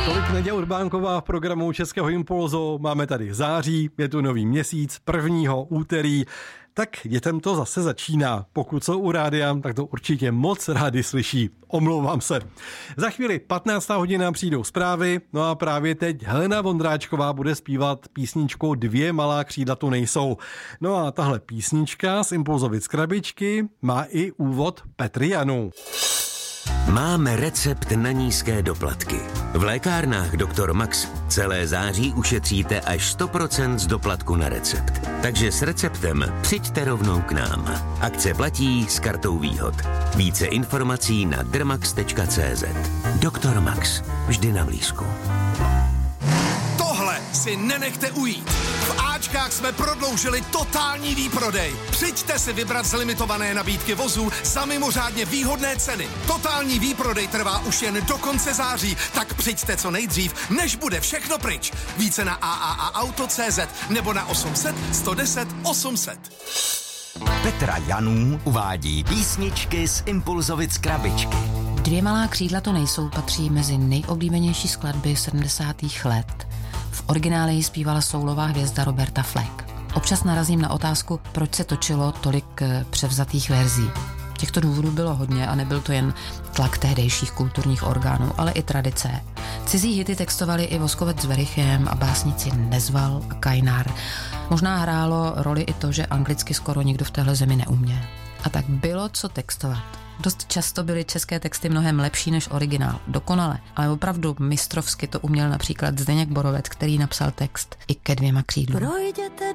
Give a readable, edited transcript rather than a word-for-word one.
Tolik Naděja Urbánková v programu Českého Impulzu. Máme tady září, je tu nový měsíc, 1. úterý. Tak dětem to zase začíná. Pokud jsou u rádia, tak to určitě moc rádi slyší. Omlouvám se. Za chvíli 15. hodina přijdou zprávy, no a právě teď Helena Vondráčková bude zpívat písničku Dvě malá křídla tu nejsou. No a tahle písnička z Impulzovic krabičky má i úvod Petry Janu. Máme recept na nízké doplatky. V lékárnách Dr. Max celé září ušetříte až 100% z doplatku na recept. Takže s receptem přijďte rovnou k nám. Akce platí s kartou výhod. Více informací na drmax.cz. Dr. Max. Vždy na blízku. Tohle si nenechte ujít. V Ačkách jsme prodloužili totální výprodej. Přijďte si vybrat z limitované nabídky vozů za mimořádně výhodné ceny. Totální výprodej trvá už jen do konce září, tak přijďte co nejdřív, než bude všechno pryč. Více na AAAauto.cz nebo na 800 110 800. Petra Janů uvádí písničky z Impulzovic krabičky. Dvě malá křídla to nejsou patří mezi nejoblíbenější skladby 70. let. V originále ji zpívala soulová hvězda Roberta Fleck. Občas narazím na otázku, proč se točilo tolik převzatých verzí. Těchto důvodů bylo hodně a nebyl to jen tlak tehdejších kulturních orgánů, ale i tradice. Cizí hity textovali i Voskovec s Werichem a básníci Nezval a Kajnar. Možná hrálo roli i to, že anglicky skoro nikdo v téhle zemi neuměl. A tak bylo co textovat. Dost často byly české texty mnohem lepší než originál, dokonale, ale opravdu mistrovsky to uměl například Zdeněk Borovec, který napsal text i ke Dvěma křídlům. Projděte